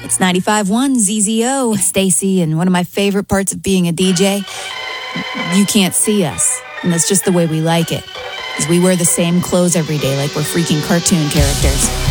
It's 95.1 ZZO. It's Stacy, and one of my favorite parts of being a DJ, you can't see us, and that's just the way we like it. Because we wear the same clothes every day like we're freaking cartoon characters.